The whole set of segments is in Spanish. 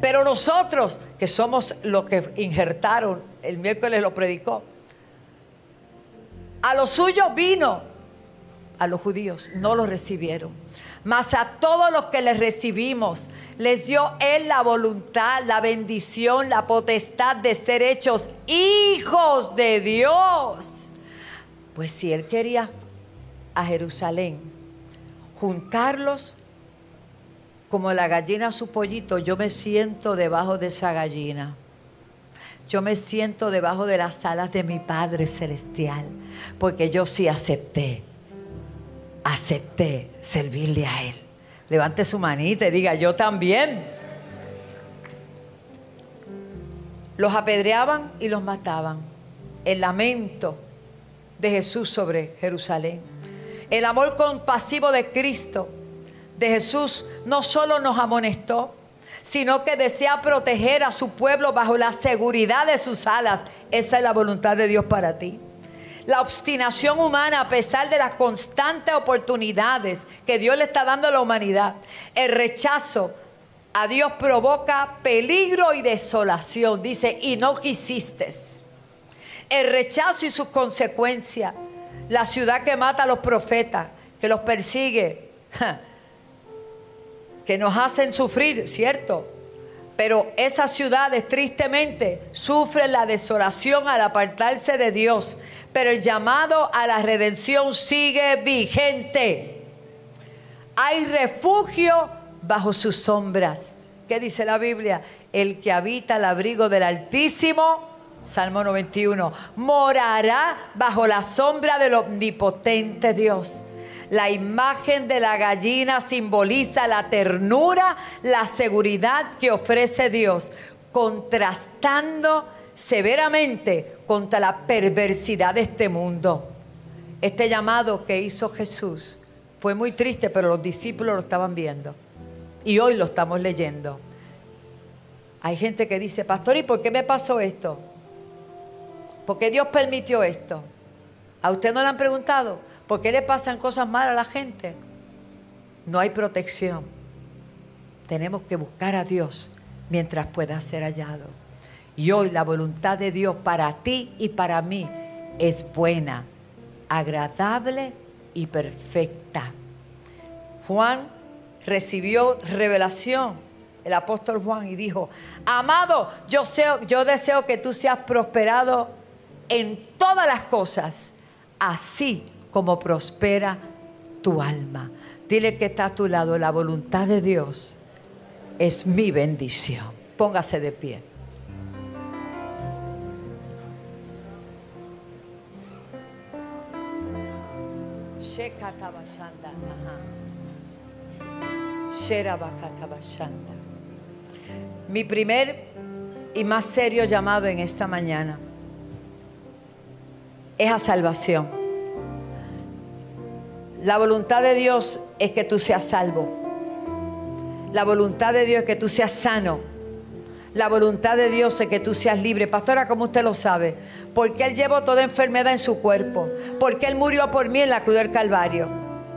Pero nosotros, que somos los que injertaron, el miércoles lo predicó, a los suyos vino, a los judíos no los recibieron, mas a todos los que les recibimos, les dio Él la voluntad, la bendición, la potestad de ser hechos hijos de Dios. Pues si Él quería a Jerusalén juntarlos como la gallina a su pollito, yo me siento debajo de esa gallina. Yo me siento debajo de las alas de mi Padre Celestial, porque yo sí acepté servirle a Él. Levante su manita y diga, yo también. Los apedreaban y los mataban. El lamento de Jesús sobre Jerusalén. El amor compasivo de Cristo, de Jesús, no solo nos amonestó, sino que desea proteger a su pueblo bajo la seguridad de sus alas. Esa es la voluntad de Dios para ti. La obstinación humana, a pesar de las constantes oportunidades que Dios le está dando a la humanidad, el rechazo a Dios provoca peligro y desolación. Dice, y no quisiste. El rechazo y sus consecuencias, la ciudad que mata a los profetas, que los persigue, que nos hacen sufrir, ¿cierto? Pero esas ciudades tristemente sufren la desolación al apartarse de Dios. Pero el llamado a la redención sigue vigente. Hay refugio bajo sus sombras. ¿Qué dice la Biblia? El que habita al abrigo del Altísimo, Salmo 91, morará bajo la sombra del omnipotente Dios. La imagen de la gallina simboliza la ternura, la seguridad que ofrece Dios, contrastando severamente contra la perversidad de este mundo. Este llamado que hizo Jesús fue muy triste, pero los discípulos lo estaban viendo. Y hoy lo estamos leyendo. Hay gente que dice, pastor, ¿y por qué me pasó esto? ¿Por qué Dios permitió esto? ¿A usted no le han preguntado? ¿Por qué le pasan cosas malas a la gente? No hay protección. Tenemos que buscar a Dios mientras pueda ser hallado. Y hoy la voluntad de Dios para ti y para mí es buena, agradable y perfecta. Juan recibió revelación, el apóstol Juan, y dijo, amado, yo deseo que tú seas prosperado en todas las cosas, así como prospera tu alma. Dile que está a tu lado, la voluntad de Dios es mi bendición. Póngase de pie. Mi primer y más serio llamado en esta mañana es a salvación. La voluntad de Dios es que tú seas salvo. La voluntad de Dios es que tú seas sano. La voluntad de Dios es que tú seas libre. Pastora, ¿cómo usted lo sabe? Porque Él llevó toda enfermedad en su cuerpo. Porque Él murió por mí en la cruz del Calvario.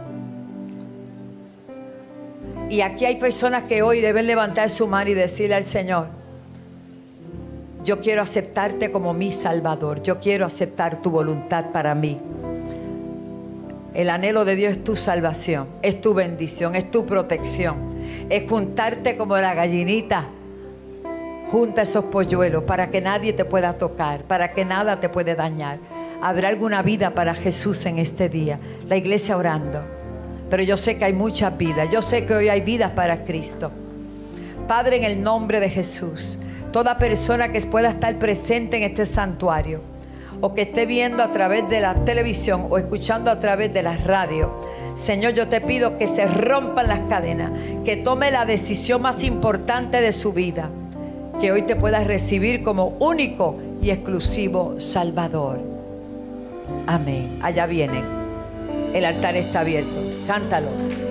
Y aquí hay personas que hoy deben levantar su mano y decirle al Señor, yo quiero aceptarte como mi Salvador. Yo quiero aceptar tu voluntad para mí. El anhelo de Dios es tu salvación, es tu bendición, es tu protección. Es juntarte como la gallinita junta esos polluelos para que nadie te pueda tocar, para que nada te puede dañar. Habrá alguna vida para Jesús en este día. La iglesia orando. Pero yo sé que hay muchas vidas. Yo sé que hoy hay vidas para Cristo. Padre, en el nombre de Jesús, toda persona que pueda estar presente en este santuario, o que esté viendo a través de la televisión o escuchando a través de la radio, Señor, yo te pido que se rompan las cadenas, que tome la decisión más importante de su vida, que hoy te puedas recibir como único y exclusivo Salvador. Amén. Allá vienen. El altar está abierto. Cántalo.